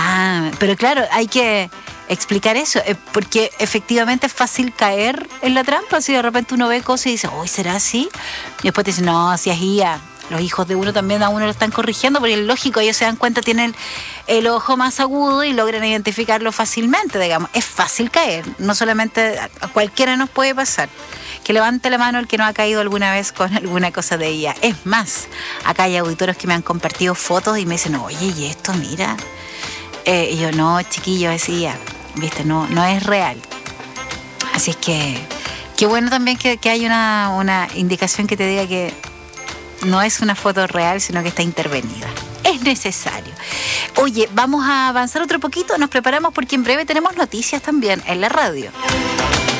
Pero claro, hay que explicar eso, porque efectivamente es fácil caer en la trampa. Si de repente uno ve cosas y dice, uy, ¿será así? Y después te dicen, no, si es IA. Los hijos de uno también a uno lo están corrigiendo, porque es lógico, ellos se dan cuenta, tienen el ojo más agudo y logran identificarlo fácilmente, digamos. Es fácil caer, no solamente a cualquiera nos puede pasar. Que levante la mano el que no ha caído alguna vez con alguna cosa de IA. Es más, acá hay auditores que me han compartido fotos y me dicen, oye, ¿y esto? Mira. Y yo, no, chiquillo, es IA. ¿Viste? No es real. Así es que, qué bueno también que hay una indicación que te diga que no es una foto real, sino que está intervenida. Es necesario. Oye, vamos a avanzar otro poquito, nos preparamos porque en breve tenemos noticias también en la radio.